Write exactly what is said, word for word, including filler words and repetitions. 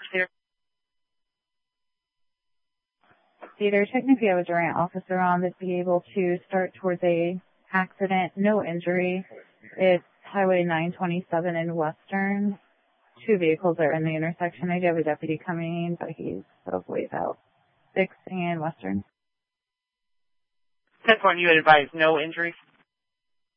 Theater. Theater, checking if you have a Durant officer on that'd be able to start towards a accident, no injury. It's Highway nine twenty-seven in Western. Two vehicles are in the intersection. I do have a deputy coming, but he's a ways out. Six and Western. ten four, you advise no injury.